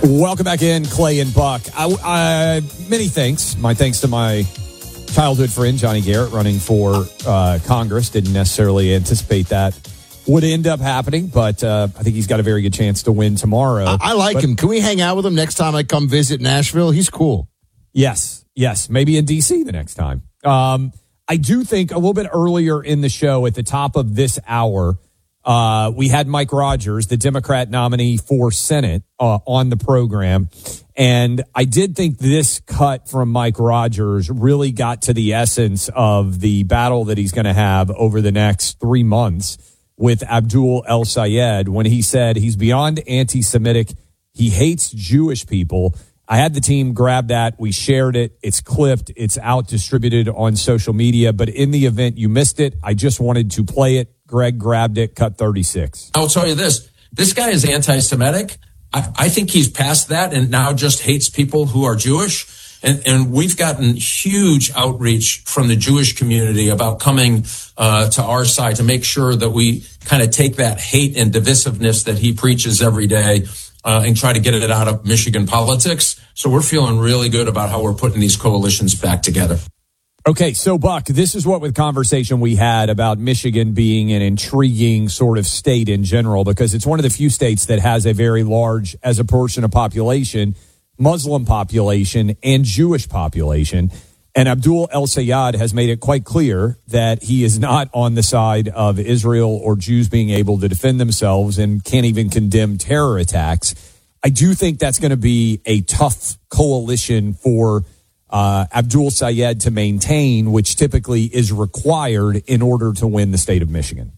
Welcome back in, Clay and Buck. Many thanks. My thanks to my childhood friend, Johnny Garrett, running for Congress. Didn't necessarily anticipate that would end up happening, but I think he's got a very good chance to win tomorrow. I like him. Can we hang out with him next time I come visit Nashville? He's cool. Yes. Maybe in D.C. the next time. I do think a little bit earlier in the show, at the top of this hour, we had Mike Rogers, the Democrat nominee for Senate, on the program. And I did think this cut from Mike Rogers really got to the essence of the battle that he's going to have over the next 3 months with Abdul El-Sayed, when he said he's beyond anti-Semitic. He hates Jewish people. I had the team grab that. We shared it. It's clipped. It's out, distributed on social media. But in the event you missed it, I just wanted to play it. Greg grabbed it, cut 36. I'll tell you this. This guy is anti-Semitic. I think he's past that and now just hates people who are Jewish. And we've gotten huge outreach from the Jewish community about coming to our side to make sure that we kind of take that hate and divisiveness that he preaches every day and try to get it out of Michigan politics. So we're feeling really good about how we're putting these coalitions back together. Okay, so Buck, this is what with conversation we had about Michigan being an intriguing sort of state in general, because it's one of the few states that has a very large, as a portion of population, Muslim population and Jewish population. And Abdul El-Sayed has made it quite clear that he is not on the side of Israel or Jews being able to defend themselves and can't even condemn terror attacks. I do think that's going to be a tough coalition for Abdul Sayed to maintain, which typically is required in order to win the state of Michigan.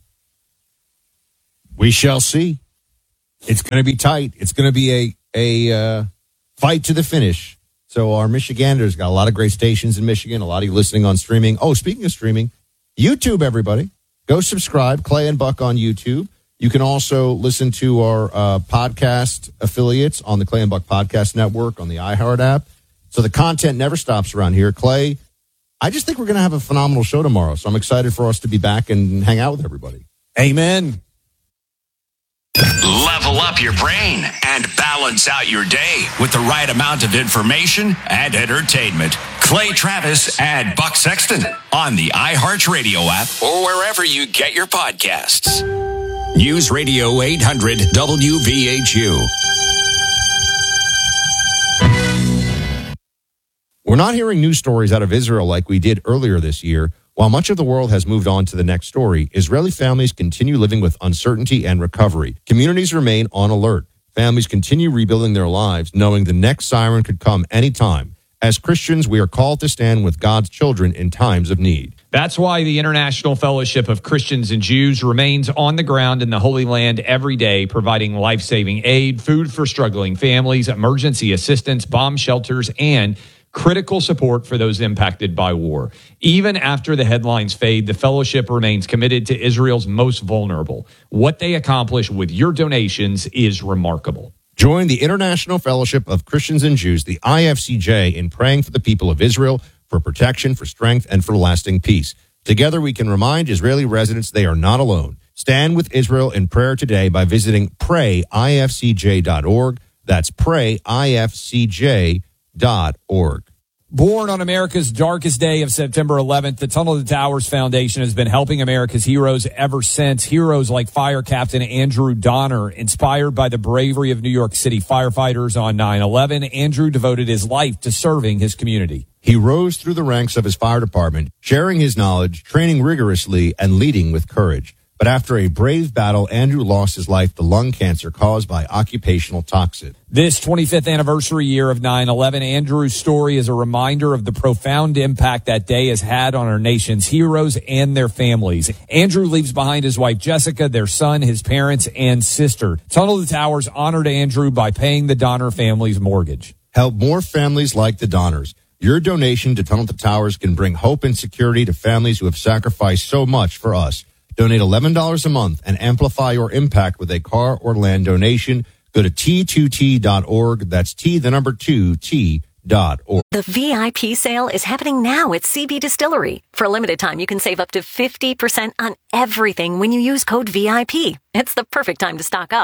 We shall see. It's going to be tight. It's going to be a fight to the finish. So our Michiganders got a lot of great stations in Michigan, a lot of you listening on streaming. Oh, speaking of streaming, YouTube, everybody. Go subscribe, Clay and Buck on YouTube. You can also listen to our podcast affiliates on the Clay and Buck Podcast Network, on the iHeart app. So the content never stops around here. Clay, I just think we're going to have a phenomenal show tomorrow. So I'm excited for us to be back and hang out with everybody. Amen. Level up your brain and balance out your day with the right amount of information and entertainment. Clay Travis and Buck Sexton on the iHeartRadio app or wherever you get your podcasts. News Radio 800 WVHU. We're not hearing news stories out of Israel like we did earlier this year. While much of the world has moved on to the next story, Israeli families continue living with uncertainty and recovery. Communities remain on alert. Families continue rebuilding their lives, knowing the next siren could come anytime. As Christians, we are called to stand with God's children in times of need. That's why the International Fellowship of Christians and Jews remains on the ground in the Holy Land every day, providing life-saving aid, food for struggling families, emergency assistance, bomb shelters, and critical support for those impacted by war. Even after the headlines fade, the fellowship remains committed to Israel's most vulnerable. What they accomplish with your donations is remarkable. Join the International Fellowship of Christians and Jews, the IFCJ, in praying for the people of Israel, for protection, for strength, and for lasting peace. Together, we can remind Israeli residents they are not alone. Stand with Israel in prayer today by visiting prayifcj.org. That's prayifcj.org. Born on America's darkest day of September 11th, the Tunnel to Towers Foundation has been helping America's heroes ever since. Heroes like Fire Captain Andrew Donner, inspired by the bravery of New York City firefighters on 9/11. Andrew devoted his life to serving his community. He rose through the ranks of his fire department, sharing his knowledge, training rigorously, and leading with courage. But after a brave battle, Andrew lost his life to lung cancer caused by occupational toxin. This 25th anniversary year of 9/11, Andrew's story is a reminder of the profound impact that day has had on our nation's heroes and their families. Andrew leaves behind his wife, Jessica, their son, his parents, and sister. Tunnel to Towers honored Andrew by paying the Donner family's mortgage. Help more families like the Donners. Your donation to Tunnel to Towers can bring hope and security to families who have sacrificed so much for us. Donate $11 a month and amplify your impact with a car or land donation. Go to T2T.org. That's T2T.org. The VIP sale is happening now at CB Distillery. For a limited time, you can save up to 50% on everything when you use code VIP. It's the perfect time to stock up.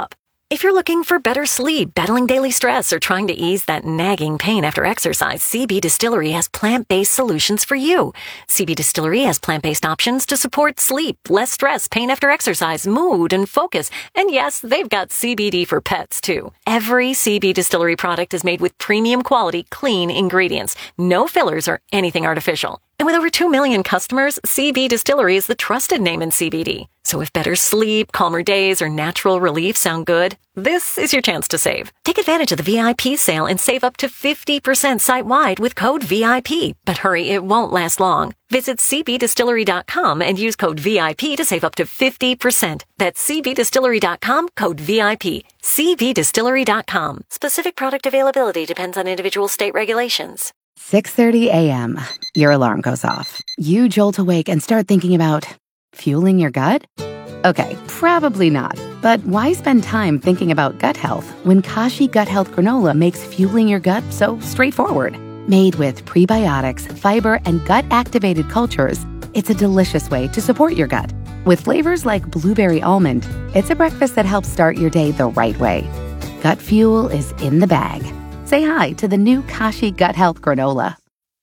If you're looking for better sleep, battling daily stress, or trying to ease that nagging pain after exercise, CB Distillery has plant-based solutions for you. CB Distillery has plant-based options to support sleep, less stress, pain after exercise, mood, and focus. And yes, they've got CBD for pets, too. Every CB Distillery product is made with premium quality, clean ingredients. No fillers or anything artificial. And with over 2 million customers, CB Distillery is the trusted name in CBD. So if better sleep, calmer days, or natural relief sound good, this is your chance to save. Take advantage of the VIP sale and save up to 50% site-wide with code VIP. But hurry, it won't last long. Visit cbdistillery.com and use code VIP to save up to 50%. That's cbdistillery.com, code VIP. cbdistillery.com. Specific product availability depends on individual state regulations. 6:30 a.m. Your alarm goes off. You jolt awake and start thinking about fueling your gut? Okay, probably not. But why spend time thinking about gut health when Kashi Gut Health Granola makes fueling your gut so straightforward? Made with prebiotics, fiber, and gut-activated cultures, it's a delicious way to support your gut. With flavors like blueberry almond, it's a breakfast that helps start your day the right way. Gut fuel is in the bag. Say hi to the new Kashi Gut Health Granola.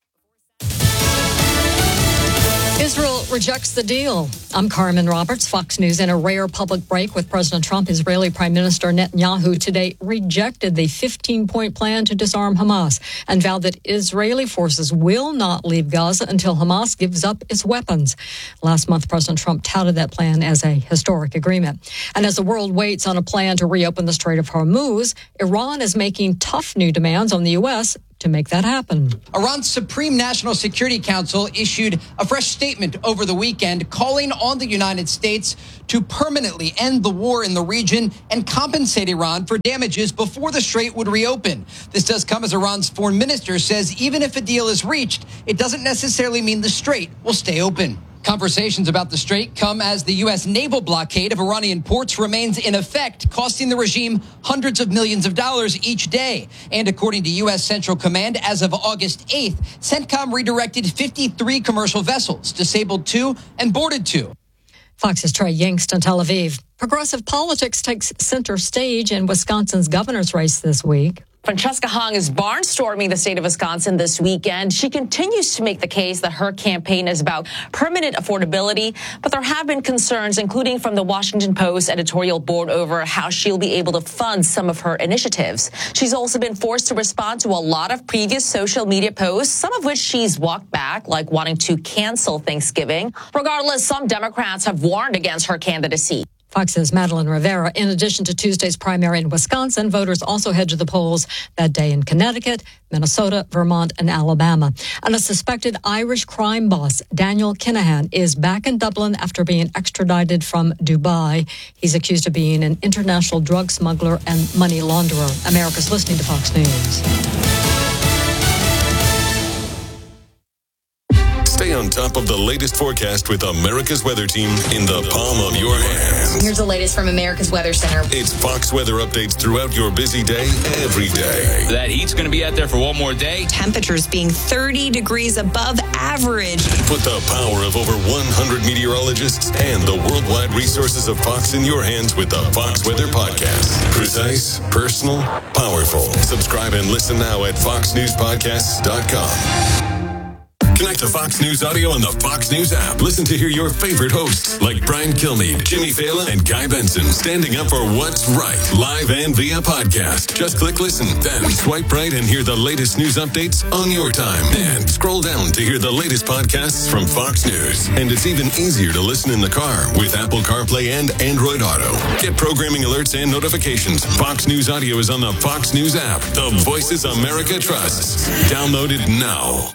Israel rejects the deal. I'm Carmen Roberts, Fox News. In a rare public break with President Trump, Israeli Prime Minister Netanyahu today rejected the 15-point plan to disarm Hamas and vowed that Israeli forces will not leave Gaza until Hamas gives up its weapons. Last month, President Trump touted that plan as a historic agreement. And as the world waits on a plan to reopen the Strait of Hormuz, Iran is making tough new demands on the U.S. to make that happen. Iran's Supreme National Security Council issued a fresh statement over the weekend calling on the United States to permanently end the war in the region and compensate Iran for damages before the strait would reopen. This does come as Iran's foreign minister says even if a deal is reached, it doesn't necessarily mean the strait will stay open. Conversations about the strait come as the U.S. naval blockade of Iranian ports remains in effect, costing the regime hundreds of millions of dollars each day. And according to U.S. Central Command, as of August 8th, CENTCOM redirected 53 commercial vessels, disabled 2 and boarded 2. Fox's Trey Yingst in Tel Aviv. Progressive politics takes center stage in Wisconsin's governor's race this week. Francesca Hong is barnstorming the state of Wisconsin this weekend. She continues to make the case that her campaign is about permanent affordability, but there have been concerns, including from the Washington Post editorial board, over how she'll be able to fund some of her initiatives. She's also been forced to respond to a lot of previous social media posts, some of which she's walked back, like wanting to cancel Thanksgiving. Regardless, some Democrats have warned against her candidacy. Fox's Madeline Rivera. In addition to Tuesday's primary in Wisconsin, voters also head to the polls that day in Connecticut, Minnesota, Vermont, and Alabama. And a suspected Irish crime boss, Daniel Kinahan, is back in Dublin after being extradited from Dubai. He's accused of being an international drug smuggler and money launderer. America's listening to Fox News. Stay on top of the latest forecast with America's Weather Team in the palm of your hand. Here's the latest from America's Weather Center. It's Fox weather updates throughout your busy day, every day. That heat's going to be out there for one more day. Temperatures being 30 degrees above average. Put the power of over 100 meteorologists and the worldwide resources of Fox in your hands with the Fox Weather Podcast. Precise, personal, powerful. Subscribe and listen now at foxnewspodcasts.com. Connect to Fox News Audio on the Fox News app. Listen to hear your favorite hosts like Brian Kilmeade, Jimmy Fallon, and Guy Benson standing up for what's right, live and via podcast. Just click listen, then swipe right and hear the latest news updates on your time. And scroll down to hear the latest podcasts from Fox News. And it's even easier to listen in the car with Apple CarPlay and Android Auto. Get programming alerts and notifications. Fox News Audio is on the Fox News app. The voices America trusts. Download it now.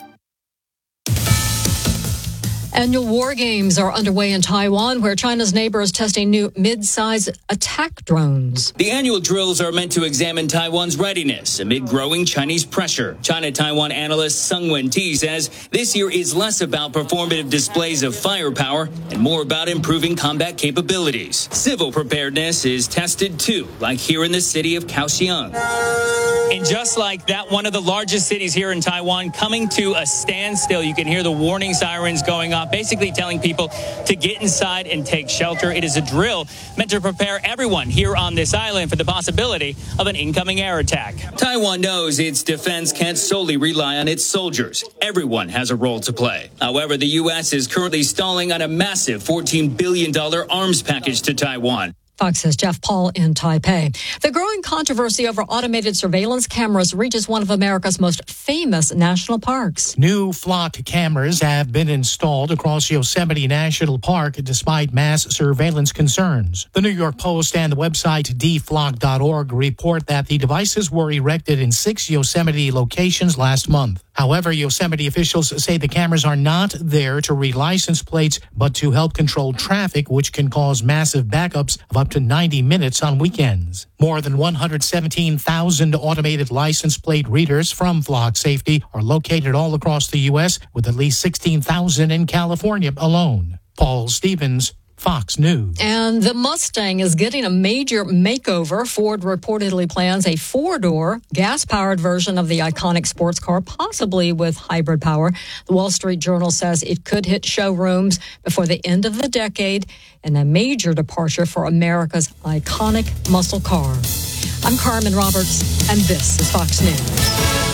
Annual war games are underway in Taiwan, where China's neighbor is testing new mid-size attack drones. The annual drills are meant to examine Taiwan's readiness amid growing Chinese pressure. China-Taiwan analyst Sung Wen-Ti says this year is less about performative displays of firepower and more about improving combat capabilities. Civil preparedness is tested too, like here in the city of Kaohsiung. And just like that, one of the largest cities here in Taiwan coming to a standstill. You can hear the warning sirens going off, basically telling people to get inside and take shelter. It is a drill meant to prepare everyone here on this island for the possibility of an incoming air attack. Taiwan knows its defense can't solely rely on its soldiers. Everyone has a role to play. However, the U.S. is currently stalling on a massive $14 billion arms package to Taiwan. Fox's Jeff Paul in Taipei. The growing controversy over automated surveillance cameras reaches one of America's most famous national parks. New flock cameras have been installed across Yosemite National Park despite mass surveillance concerns. The New York Post and the website dflock.org report that the devices were erected in 6 Yosemite locations last month. However, Yosemite officials say the cameras are not there to read license plates, but to help control traffic, which can cause massive backups of up to 90 minutes on weekends. More than 117,000 automated license plate readers from Flock Safety are located all across the U.S., with at least 16,000 in California alone. Paul Stevens, Fox News. And the Mustang is getting a major makeover. Ford reportedly plans a 4-door, gas-powered version of the iconic sports car, possibly with hybrid power. The Wall Street Journal says it could hit showrooms before the end of the decade, and a major departure for America's iconic muscle car. I'm Carmen Roberts, and this is Fox News.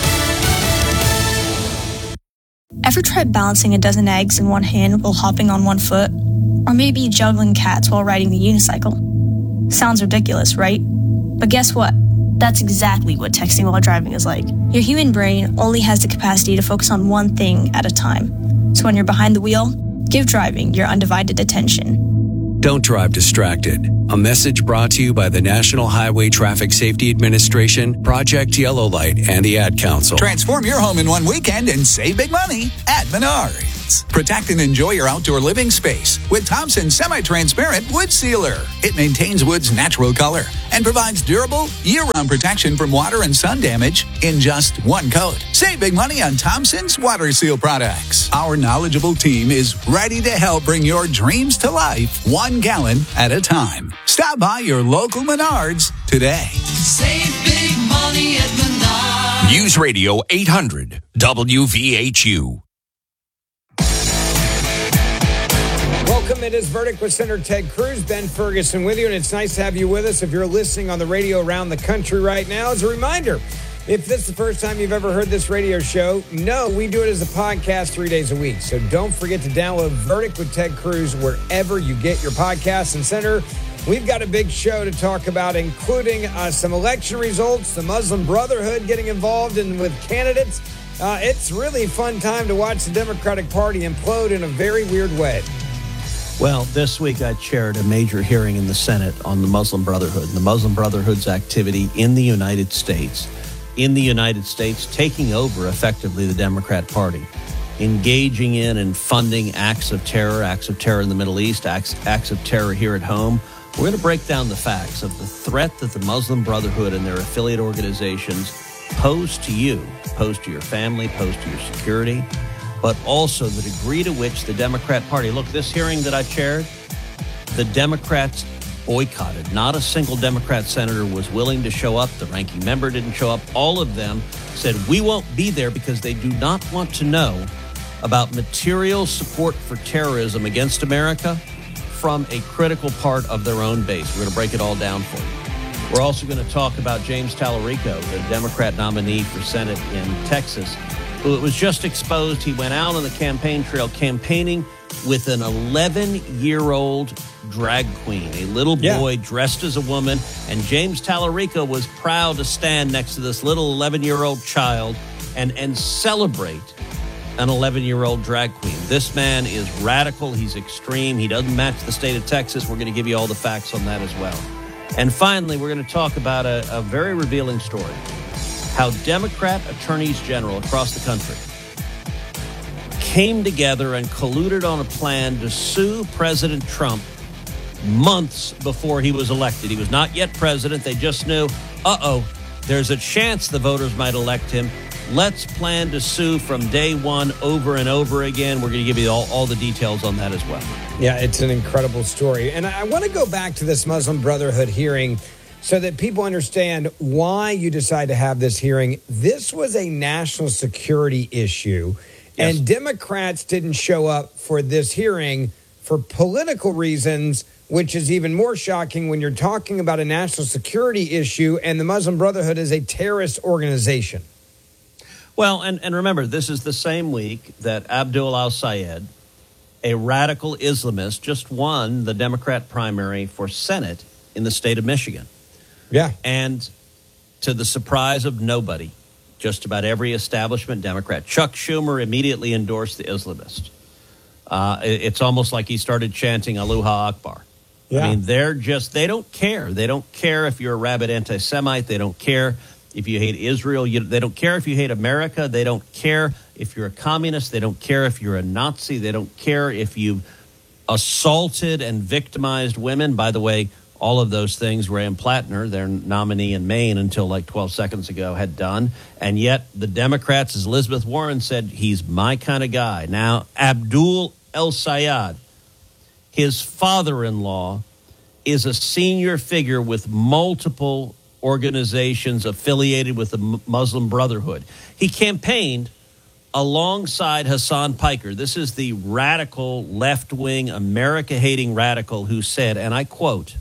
Ever tried balancing a dozen eggs in one hand while hopping on one foot? Or maybe juggling cats while riding the unicycle? Sounds ridiculous, right? But guess what? That's exactly what texting while driving is like. Your human brain only has the capacity to focus on one thing at a time. So when you're behind the wheel, give driving your undivided attention. Don't drive distracted. A message brought to you by the National Highway Traffic Safety Administration, Project Yellow Light, and the Ad Council. Transform your home in one weekend and save big money at Menards. Protect and enjoy your outdoor living space with Thompson Semi-Transparent Wood Sealer. It maintains wood's natural color and provides durable, year-round protection from water and sun damage in just one coat. Save big money on Thompson's Water Seal products. Our knowledgeable team is ready to help bring your dreams to life 1 gallon at a time. Stop by your local Menards today. Save big money at Menards. News Radio 800 WVHU. Welcome. It is Verdict with Senator Ted Cruz. Ben Ferguson with you, and it's nice to have you with us if you're listening on the radio around the country right now. As a reminder, if this is the first time you've ever heard this radio show, no, we do it as a podcast 3 days a week. So don't forget to download Verdict with Ted Cruz wherever you get your podcasts. And Senator, we've got a big show to talk about, including some election results, the Muslim Brotherhood getting involved and with candidates. It's really a fun time to watch the Democratic Party implode in a very weird way. Well, this week I chaired a major hearing in the Senate on the Muslim Brotherhood, the Muslim Brotherhood's activity in the United States, taking over effectively the Democrat Party, engaging in and funding acts of terror in the Middle East, acts of terror here at home. We're going to break down the facts of the threat that the Muslim Brotherhood and their affiliate organizations pose to you, pose to your family, pose to your security, but also the degree to which the Democrat Party, look, this hearing that I chaired, the Democrats boycotted. Not a single Democrat senator was willing to show up. The ranking member didn't show up. All of them said, we won't be there because they do not want to know about material support for terrorism against America from a critical part of their own base. We're going to break it all down for you. We're also going to talk about James Tallarico, the Democrat nominee for Senate in Texas, who it was just exposed. He went out on the campaign trail campaigning with an 11-year-old drag queen, a little boy dressed as a woman. And James Tallarico was proud to stand next to this little 11-year-old child and celebrate an 11-year-old drag queen. This man is radical. He's extreme. He doesn't match the state of Texas. We're going to give you all the facts on that as well. And finally, we're going to talk about a very revealing story. How Democrat attorneys general across the country came together and colluded on a plan to sue President Trump months before he was elected. He was not yet president. They just knew, there's a chance the voters might elect him. Let's plan to sue from day one over and over again. We're going to give you all the details on that as well. Yeah, it's an incredible story. And I want to go back to this Muslim Brotherhood hearing so that people understand why you decide to have this hearing. This was a national security issue, and Democrats didn't show up for this hearing for political reasons, which is even more shocking when you're talking about a national security issue and the Muslim Brotherhood is a terrorist organization. Well, and remember, this is the same week that Abdul al-Sayed, a radical Islamist, just won the Democrat primary for Senate in the state of Michigan. Yeah. And to the surprise of nobody, just about every establishment Democrat, Chuck Schumer immediately endorsed the Islamist. It's almost like he started chanting Allahu Akbar. Yeah. I mean, they don't care. They don't care if you're a rabid anti-Semite. They don't care if you hate Israel. They don't care if you hate America. They don't care if you're a communist. They don't care if you're a Nazi. They don't care if you assaulted and victimized women. By the way, all of those things Graham Plattner, their nominee in Maine until like 12 seconds ago, had done. And yet the Democrats, as Elizabeth Warren said, he's my kind of guy. Now, Abdul el-Sayed, his father-in-law, is a senior figure with multiple organizations affiliated with the Muslim Brotherhood. He campaigned alongside Hassan Piker. This is the radical, left-wing, America-hating radical who said, and I quote,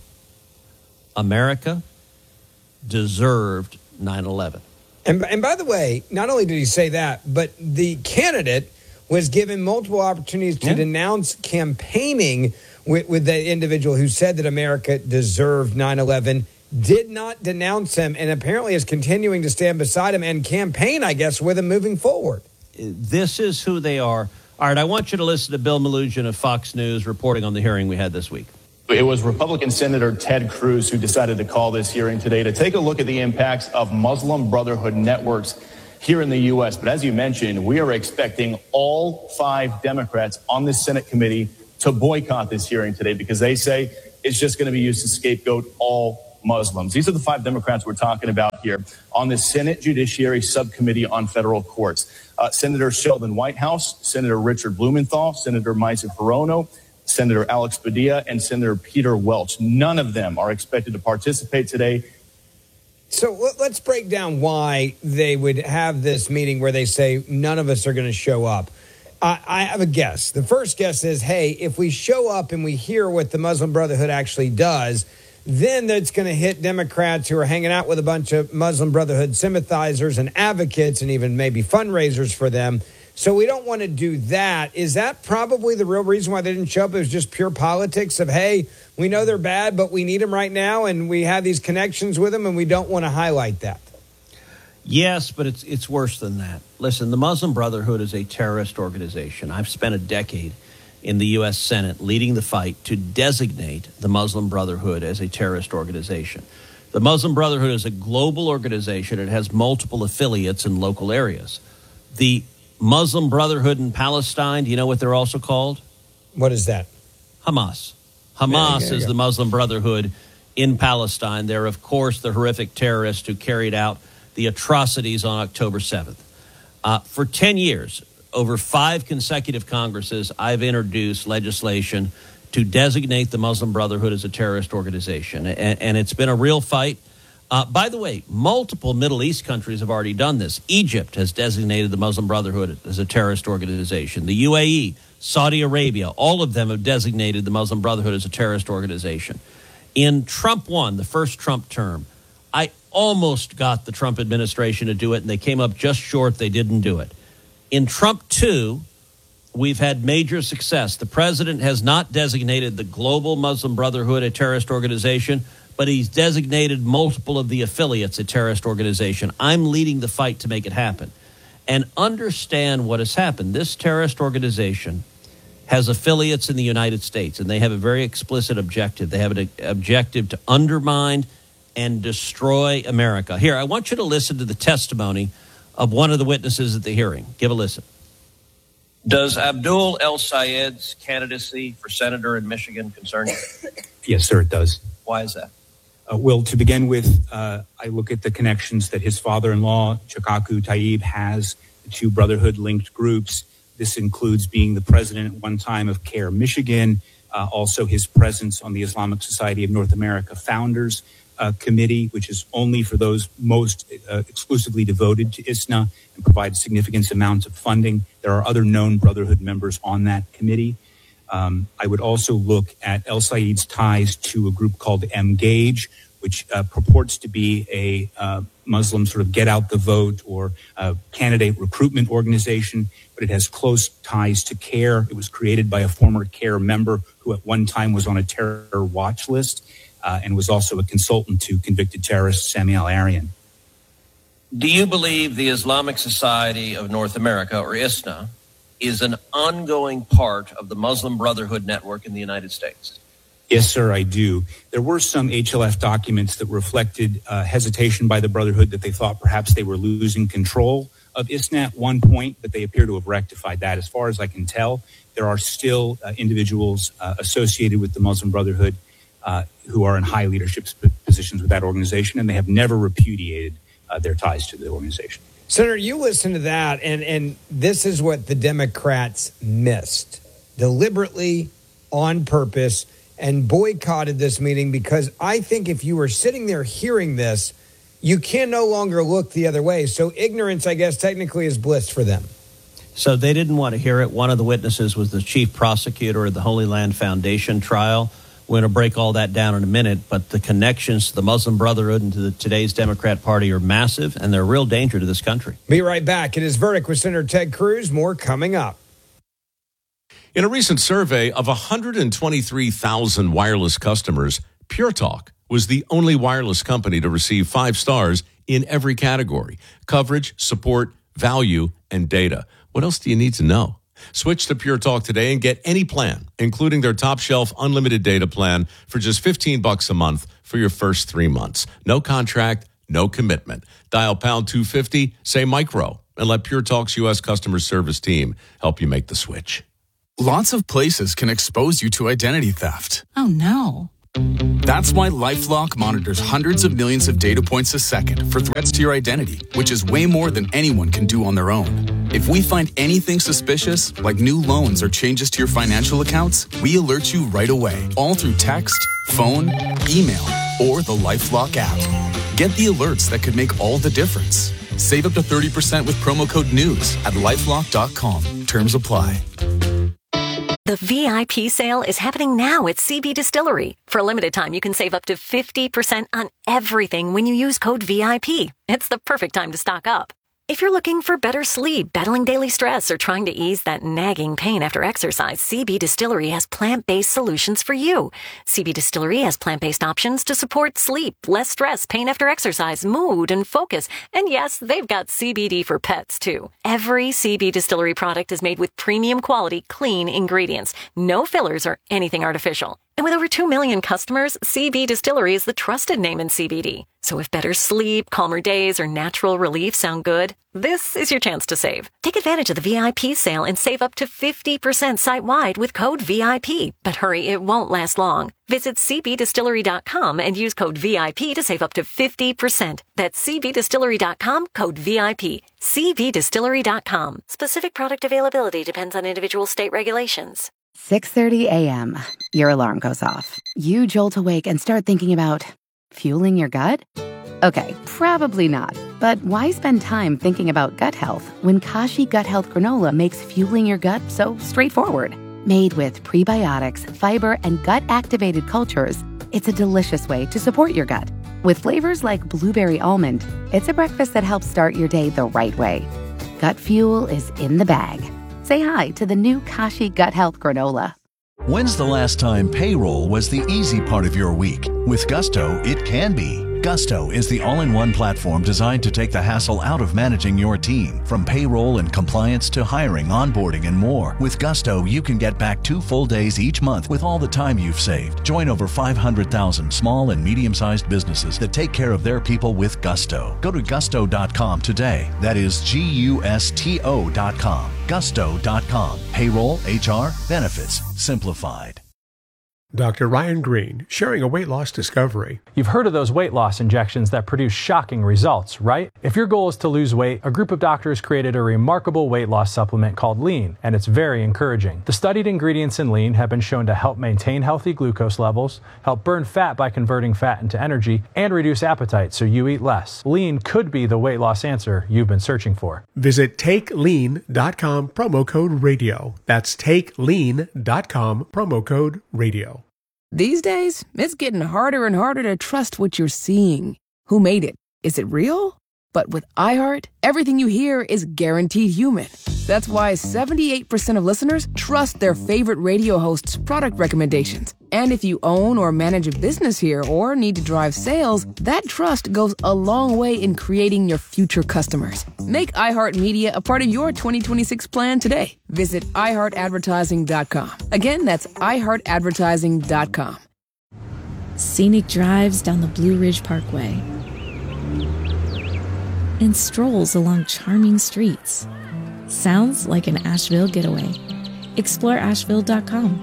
America deserved 9/11. And by the way, not only did he say that, but the candidate was given multiple opportunities to denounce campaigning with the individual who said that America deserved 9/11, did not denounce him, and apparently is continuing to stand beside him and campaign, I guess, with him moving forward. This is who they are. All right, I want you to listen to Bill Melugin of Fox News reporting on the hearing we had this week. It was Republican Senator Ted Cruz who decided to call this hearing today to take a look at the impacts of Muslim Brotherhood networks here in the U.S. But as you mentioned, we are expecting all 5 Democrats on this Senate committee to boycott this hearing today because they say it's just going to be used to scapegoat all Muslims. These are the 5 Democrats we're talking about here on the Senate Judiciary Subcommittee on Federal Courts. Senator Sheldon Whitehouse, Senator Richard Blumenthal, Senator Maisa Hirono, Senator Alex Padilla, and Senator Peter Welch. None of them are expected to participate today. So let's break down why they would have this meeting where they say none of us are going to show up. I have a guess. The first guess is, hey, if we show up and we hear what the Muslim Brotherhood actually does, then that's going to hit Democrats who are hanging out with a bunch of Muslim Brotherhood sympathizers and advocates and even maybe fundraisers for them. So we don't want to do that. Is that probably the real reason why they didn't show up? It was just pure politics of, hey, we know they're bad, but we need them right now, and we have these connections with them, and we don't want to highlight that. Yes, but it's worse than that. Listen, the Muslim Brotherhood is a terrorist organization. I've spent a decade in the U.S. Senate leading the fight to designate the Muslim Brotherhood as a terrorist organization. The Muslim Brotherhood is a global organization. It has multiple affiliates in local areas. The Muslim Brotherhood in Palestine, do you know what they're also called? What is that? Hamas. Hamas is the Muslim Brotherhood in Palestine. They're, of course, the horrific terrorists who carried out the atrocities on October 7th. For 10 years, over 5 consecutive Congresses, I've introduced legislation to designate the Muslim Brotherhood as a terrorist organization. And it's been a real fight. By the way, multiple Middle East countries have already done this. Egypt has designated the Muslim Brotherhood as a terrorist organization. The UAE, Saudi Arabia, all of them have designated the Muslim Brotherhood as a terrorist organization. In Trump 1, the first Trump term, I almost got the Trump administration to do it, and they came up just short. They didn't do it. In Trump 2, we've had major success. The president has not designated the global Muslim Brotherhood a terrorist organization, but he's designated multiple of the affiliates a terrorist organization. I'm leading the fight to make it happen. And understand what has happened. This terrorist organization has affiliates in the United States, and they have a very explicit objective. They have an objective to undermine and destroy America. Here, I want you to listen to the testimony of one of the witnesses at the hearing. Give a listen. Does Abdul el-Sayed's candidacy for senator in Michigan concern you? Yes, sir, it does. Why is that? Well, to begin with, I look at the connections that his father-in-law, Chikaku Tayyib, has to Brotherhood-linked groups. This includes being the president at one time of CARE Michigan, also his presence on the Islamic Society of North America Founders. committee, which is only for those most exclusively devoted to ISNA and provides significant amounts of funding. There are other known Brotherhood members on that committee. I would also look at El Sayed's ties to a group called Mgage, which purports to be a Muslim sort of get out the vote or candidate recruitment organization, but it has close ties to CARE. It was created by a former CARE member who at one time was on a terror watch list and was also a consultant to convicted terrorist Samuel Arian. Do you believe the Islamic Society of North America, or ISNA, is an ongoing part of the Muslim Brotherhood network in the United States? Yes, sir, I do. There were some HLF documents that reflected hesitation by the Brotherhood that they thought perhaps they were losing control of ISNA at one point, but they appear to have rectified that. As far as I can tell, there are still individuals associated with the Muslim Brotherhood who are in high leadership positions with that organization, and they have never repudiated their ties to the organization. Senator, you listen to that, and this is what the Democrats missed. Deliberately, on purpose, and boycotted this meeting because I think if you were sitting there hearing this, you can no longer look the other way. So ignorance, I guess, technically is bliss for them. So they didn't want to hear it. One of the witnesses was the chief prosecutor of the Holy Land Foundation trial. We're going to break all that down in a minute, but the connections to the Muslim Brotherhood and to today's Democrat Party are massive, and they're a real danger to this country. Be right back. It is Verdict with Senator Ted Cruz. More coming up. In a recent survey of 123,000 wireless customers, Pure Talk was the only wireless company to receive 5 stars in every category: coverage, support, value, and data. What else do you need to know? Switch to Pure Talk today and get any plan, including their top shelf unlimited data plan for just $15 a month for your first 3 months. No contract, no commitment. Dial pound 250, say micro, and let Pure Talk's U.S. customer service team help you make the switch. Lots of places can expose you to identity theft. Oh, no. That's why LifeLock monitors hundreds of millions of data points a second for threats to your identity, which is way more than anyone can do on their own. If we find anything suspicious, like new loans or changes to your financial accounts, we alert you right away, all through text, phone, email, or the LifeLock app. Get the alerts that could make all the difference. Save up to 30% with promo code NEWS at LifeLock.com. Terms apply. The VIP sale is happening now at CB Distillery. For a limited time, you can save up to 50% on everything when you use code VIP. It's the perfect time to stock up. If you're looking for better sleep, battling daily stress, or trying to ease that nagging pain after exercise, CB Distillery has plant-based solutions for you. CB Distillery has plant-based options to support sleep, less stress, pain after exercise, mood, and focus. And yes, they've got CBD for pets, too. Every CB Distillery product is made with premium quality, clean ingredients. No fillers or anything artificial. And with over 2 million customers, CB Distillery is the trusted name in CBD. So if better sleep, calmer days, or natural relief sound good, this is your chance to save. Take advantage of the VIP sale and save up to 50% site-wide with code VIP. But hurry, it won't last long. Visit cbdistillery.com and use code VIP to save up to 50%. That's cbdistillery.com, code VIP. cbdistillery.com. Specific product availability depends on individual state regulations. 6:30 a.m. Your alarm goes off. You jolt awake and start thinking about fueling your gut? Okay, probably not. But why spend time thinking about gut health when Kashi Gut Health Granola makes fueling your gut so straightforward? Made with prebiotics, fiber, and gut-activated cultures, it's a delicious way to support your gut. With flavors like blueberry almond, it's a breakfast that helps start your day the right way. Gut fuel is in the bag. Say hi to the new Kashi Gut Health Granola. When's the last time payroll was the easy part of your week? With Gusto, it can be. Gusto is the all-in-one platform designed to take the hassle out of managing your team. From payroll and compliance to hiring, onboarding, and more. With Gusto, you can get back 2 full days each month with all the time you've saved. Join over 500,000 small and medium-sized businesses that take care of their people with Gusto. Go to gusto.com today. That is Gusto.com. Gusto.com. Payroll, HR, benefits, simplified. Dr. Ryan Green, sharing a weight loss discovery. You've heard of those weight loss injections that produce shocking results, right? If your goal is to lose weight, a group of doctors created a remarkable weight loss supplement called Lean, and it's very encouraging. The studied ingredients in Lean have been shown to help maintain healthy glucose levels, help burn fat by converting fat into energy, and reduce appetite so you eat less. Lean could be the weight loss answer you've been searching for. Visit TakeLean.com, promo code radio. That's TakeLean.com, promo code radio. These days, it's getting harder and harder to trust what you're seeing. Who made it? Is it real? But with iHeart, everything you hear is guaranteed human. That's why 78% of listeners trust their favorite radio hosts' product recommendations. And if you own or manage a business here or need to drive sales, that trust goes a long way in creating your future customers. Make iHeartMedia a part of your 2026 plan today. Visit iHeartAdvertising.com. Again, that's iHeartAdvertising.com. Scenic drives down the Blue Ridge Parkway and strolls along charming streets. Sounds like an Asheville getaway. Explore Asheville.com.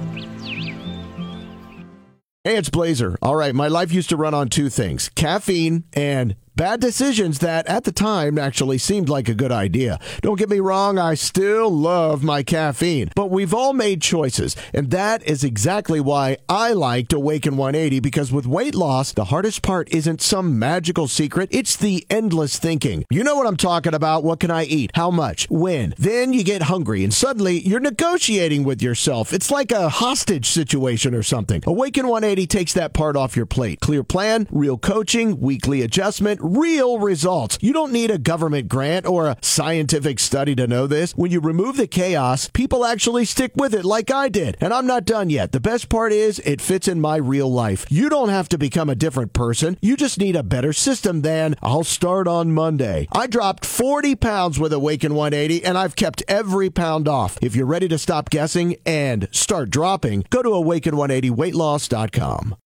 Hey, it's Blazer. All right, my life used to run on two things, caffeine and bad decisions that at the time actually seemed like a good idea. Don't get me wrong, I still love my caffeine, but we've all made choices, and that is exactly why I liked Awaken 180, because with weight loss, the hardest part isn't some magical secret, it's the endless thinking. You know what I'm talking about. What can I eat? How much? When? Then you get hungry, and suddenly you're negotiating with yourself. It's like a hostage situation or something. Awaken 180 takes that part off your plate. Clear plan, real coaching, weekly adjustment, real results. You don't need a government grant or a scientific study to know this. When you remove the chaos, people actually stick with it like I did. And I'm not done yet. The best part is it fits in my real life. You don't have to become a different person. You just need a better system than I'll start on Monday. I dropped 40 pounds with Awaken 180 and I've kept every pound off. If you're ready to stop guessing and start dropping, go to awaken180weightloss.com.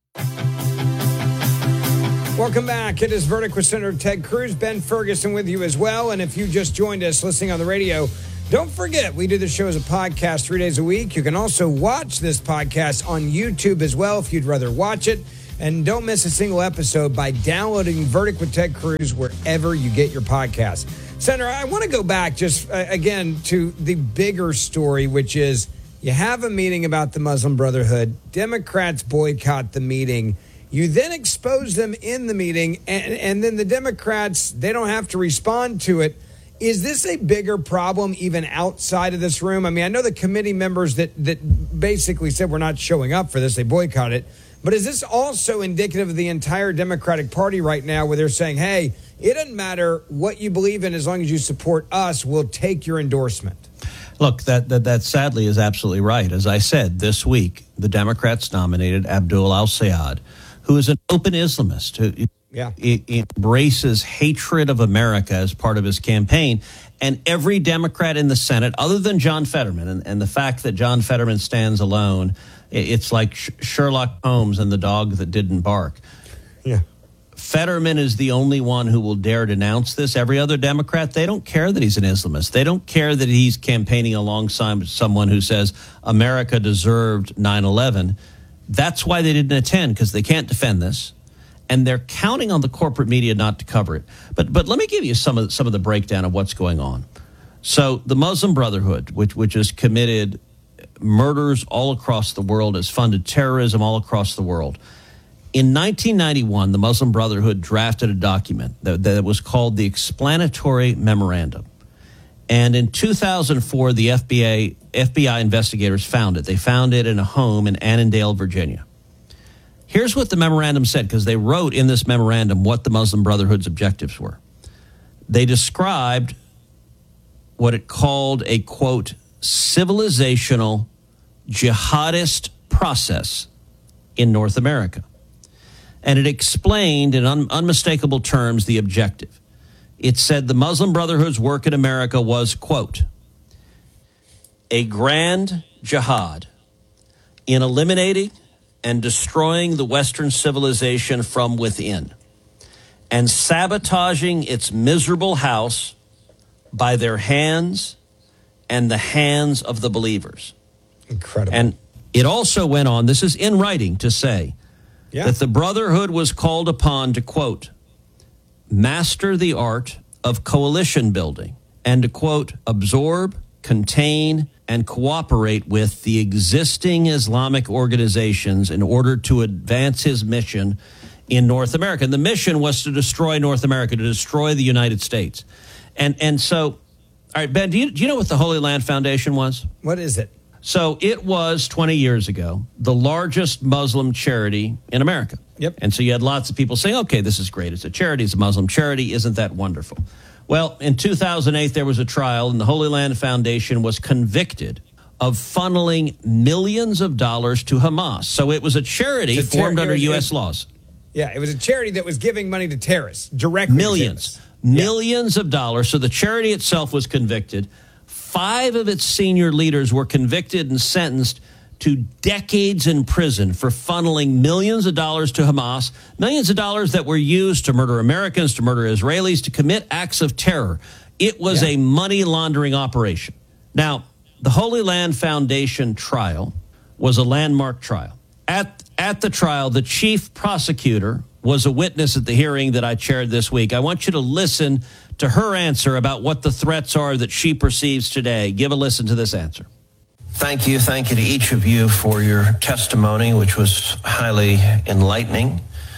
Welcome back. It is Verdict with Senator Ted Cruz. Ben Ferguson with you as well. And if you just joined us listening on the radio, don't forget, we do the show as a podcast 3 days a week. You can also watch this podcast on YouTube as well if you'd rather watch it. And don't miss a single episode by downloading Verdict with Ted Cruz wherever you get your podcasts. Senator, I want to go back just again to the bigger story, which is you have a meeting about the Muslim Brotherhood. Democrats boycott the meeting. You then expose them in the meeting, and then the Democrats, they don't have to respond to it. Is this a bigger problem even outside of this room? I mean, I know the committee members that basically said we're not showing up for this, they boycotted it. But is this also indicative of the entire Democratic Party right now where they're saying, hey, it doesn't matter what you believe in as long as you support us, we'll take your endorsement? Look, that sadly is absolutely right. As I said, this week, the Democrats nominated Abdul al-Sayed, who is an open Islamist, who embraces hatred of America as part of his campaign. And every Democrat in the Senate, other than John Fetterman, and the fact that John Fetterman stands alone, it's like Sherlock Holmes and the dog that didn't bark. Yeah. Fetterman is the only one who will dare denounce this. Every other Democrat, they don't care that he's an Islamist. They don't care that he's campaigning alongside someone who says America deserved 9/11. That's why they didn't attend, because they can't defend this, and they're counting on the corporate media not to cover it. But let me give you some of the breakdown of what's going on. So the Muslim Brotherhood, which has committed murders all across the world, has funded terrorism all across the world. In 1991, the Muslim Brotherhood drafted a document that was called the Explanatory Memorandum. And in 2004, the FBI investigators found it. They found it in a home in Annandale, Virginia. Here's what the memorandum said, because they wrote in this memorandum what the Muslim Brotherhood's objectives were. They described what it called a, quote, civilizational jihadist process in North America. And it explained in unmistakable terms the objective. It said the Muslim Brotherhood's work in America was, quote, a grand jihad in eliminating and destroying the Western civilization from within and sabotaging its miserable house by their hands and the hands of the believers. Incredible. It also went on, this is in writing, to say that the Brotherhood was called upon to, quote, master the art of coalition building and to, quote, absorb, contain, and cooperate with the existing Islamic organizations in order to advance his mission in North America. And the mission was to destroy North America, to destroy the United States. And so, all right, Ben, do you know what the Holy Land Foundation was? What is it? So it was 20 years ago, the largest Muslim charity in America. Yep. And so you had lots of people saying, okay, this is great. It's a charity. It's a Muslim charity. Isn't that wonderful? Well, in 2008, there was a trial, and the Holy Land Foundation was convicted of funneling millions of dollars to Hamas. So it was a charity formed under U.S. laws. Yeah, it was a charity that was giving money to terrorists directly. Millions of dollars. So the charity itself was convicted. 5 of its senior leaders were convicted and sentenced to decades in prison for funneling millions of dollars to Hamas, millions of dollars that were used to murder Americans, to murder Israelis, to commit acts of terror. It was a money laundering operation. Now, the Holy Land Foundation trial was a landmark trial. At the trial, the chief prosecutor was a witness at the hearing that I chaired this week. I want you to listen to her answer about what the threats are that she perceives today. Give a listen to this answer. Thank you. Thank you to each of you for your testimony, which was highly enlightening.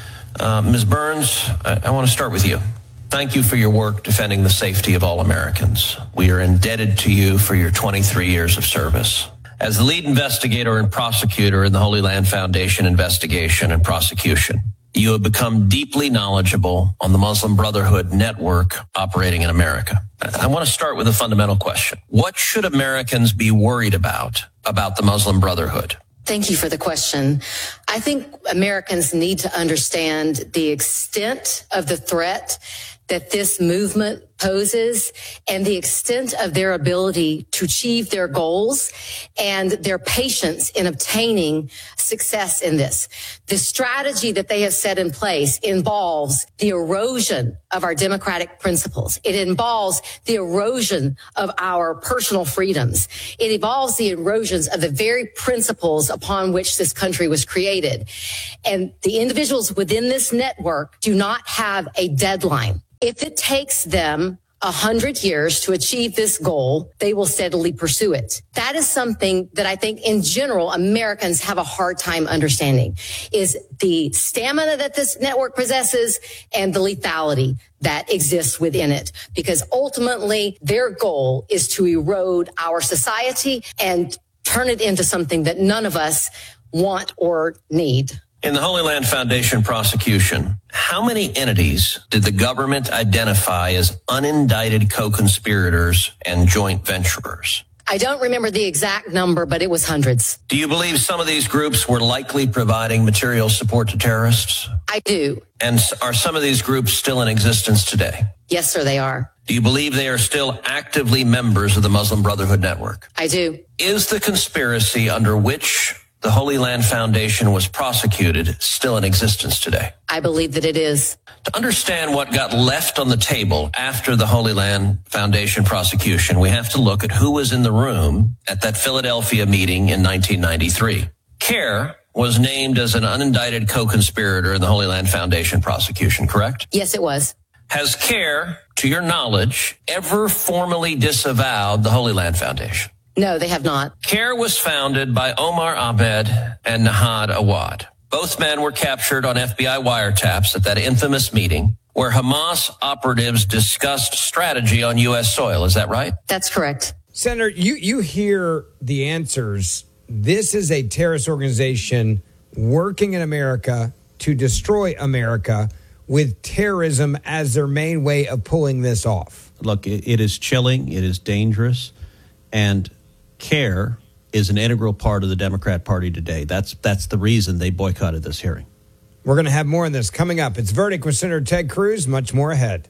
Ms. Burns, I want to start with you. Thank you for your work defending the safety of all Americans. We are indebted to you for your 23 years of service. As the lead investigator and prosecutor in the Holy Land Foundation investigation and prosecution, you have become deeply knowledgeable on the Muslim Brotherhood network operating in America. I want to start with a fundamental question. What should Americans be worried about the Muslim Brotherhood? Thank you for the question. I think Americans need to understand the extent of the threat that this movement poses and the extent of their ability to achieve their goals and their patience in obtaining success in this. The strategy that they have set in place involves the erosion of our democratic principles. It involves the erosion of our personal freedoms. It involves the erosions of the very principles upon which this country was created. And the individuals within this network do not have a deadline. If it takes them 100 years to achieve this goal, they will steadily pursue it. That is something that I think in general Americans have a hard time understanding, is the stamina that this network possesses and the lethality that exists within it. Because ultimately their goal is to erode our society and turn it into something that none of us want or need. In the Holy Land Foundation prosecution, how many entities did the government identify as unindicted co-conspirators and joint venturers? I don't remember the exact number, but it was hundreds. Do you believe some of these groups were likely providing material support to terrorists? I do. And are some of these groups still in existence today? Yes, sir, they are. Do you believe they are still actively members of the Muslim Brotherhood network? I do. Is the conspiracy under which the Holy Land Foundation was prosecuted still in existence today? I believe that it is. To understand what got left on the table after the Holy Land Foundation prosecution, we have to look at who was in the room at that Philadelphia meeting in 1993. CARE was named as an unindicted co-conspirator in the Holy Land Foundation prosecution, correct? Yes, it was. Has CARE, to your knowledge, ever formally disavowed the Holy Land Foundation? No, they have not. CARE was founded by Omar Abed and Nahad Awad. Both men were captured on FBI wiretaps at that infamous meeting where Hamas operatives discussed strategy on U.S. soil. Is that right? That's correct. Senator, you hear the answers. This is a terrorist organization working in America to destroy America with terrorism as their main way of pulling this off. Look, it is chilling. It is dangerous. And CARE is an integral part of the Democrat Party today. That's the reason they boycotted this hearing. We're going to have more on this coming up. It's Verdict with Senator Ted Cruz. Much more ahead.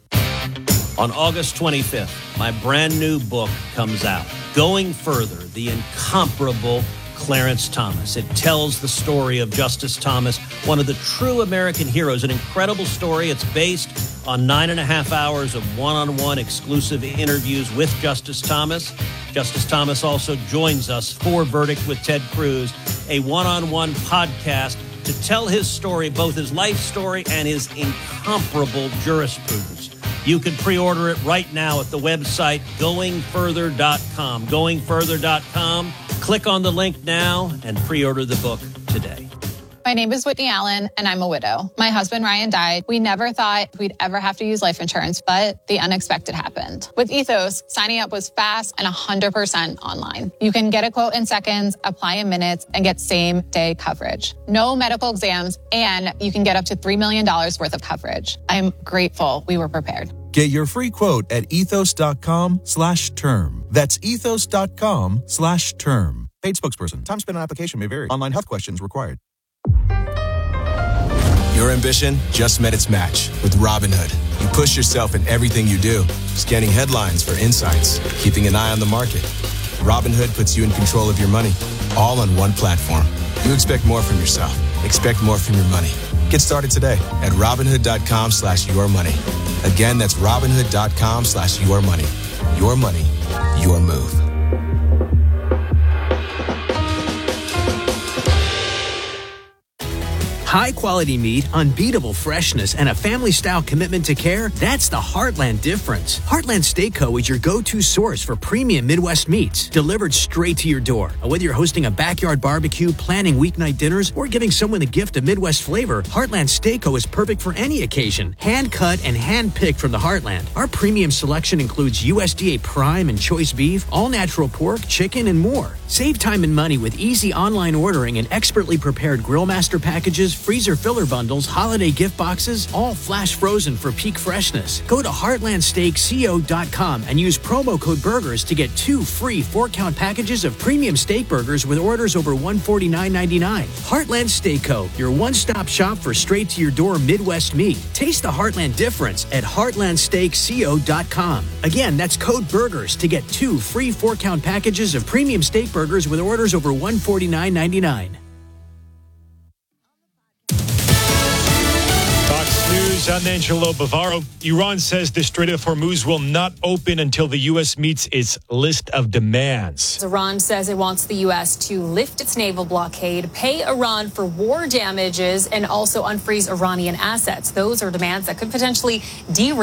On August 25th, my brand new book comes out, Going Further, the incomparable Clarence Thomas. It tells the story of Justice Thomas, one of the true American heroes, an incredible story. It's based on 9.5 hours of one-on-one exclusive interviews with Justice Thomas. Justice Thomas also joins us for Verdict with Ted Cruz, a one-on-one podcast to tell his story, both his life story and his incomparable jurisprudence. You can pre-order it right now at the website goingfurther.com. Goingfurther.com. Click on the link now and pre-order the book today. My name is Whitney Allen, and I'm a widow. My husband, Ryan, died. We never thought we'd ever have to use life insurance, but the unexpected happened. With Ethos, signing up was fast and 100% online. You can get a quote in seconds, apply in minutes, and get same-day coverage. No medical exams, and you can get up to $3 million worth of coverage. I'm grateful we were prepared. Get your free quote at ethos.com/term. That's ethos.com/term. Paid spokesperson. Time spent on application may vary. Online health questions required. Your ambition just met its match with Robinhood. You push yourself in everything you do, scanning headlines for insights, keeping an eye on the market. Robinhood puts you in control of your money, all on one platform. You expect more from yourself. Expect more from your money. Get started today at Robinhood.com/yourmoney. Again, that's Robinhood.com/yourmoney. Your money, your move. High-quality meat, unbeatable freshness, and a family-style commitment to care, that's the Heartland difference. Heartland Steak Co. is your go-to source for premium Midwest meats, delivered straight to your door. Whether you're hosting a backyard barbecue, planning weeknight dinners, or giving someone a gift of Midwest flavor, Heartland Steak Co. is perfect for any occasion. Hand-cut and hand-picked from the Heartland. Our premium selection includes USDA prime and choice beef, all-natural pork, chicken, and more. Save time and money with easy online ordering and expertly prepared Grill Master packages, freezer filler bundles, holiday gift boxes, all flash frozen for peak freshness. Go to heartlandsteakco.com and use promo code BURGERS to get 2 free 4-count packages of premium steak burgers with orders over $149.99. Heartland Steak Co., your one-stop shop for straight-to-your-door Midwest meat. Taste the Heartland difference at heartlandsteakco.com. Again, that's code BURGERS to get 2 free 4-count packages of premium steak burgers with orders over $149.99. News, I'm Angelo Bavaro. Iran says the Strait of Hormuz will not open until the U.S. meets its list of demands. Iran says it wants the U.S. to lift its naval blockade, pay Iran for war damages, and also unfreeze Iranian assets. Those are demands that could potentially derail